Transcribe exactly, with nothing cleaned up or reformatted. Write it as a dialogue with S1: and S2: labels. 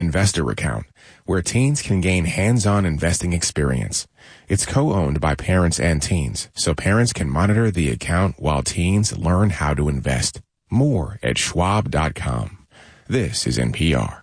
S1: Investor Account, where teens can gain hands-on investing experience. It's co-owned by parents and teens, so parents can monitor the account while teens learn how to invest. More at schwab dot com. This is N P R.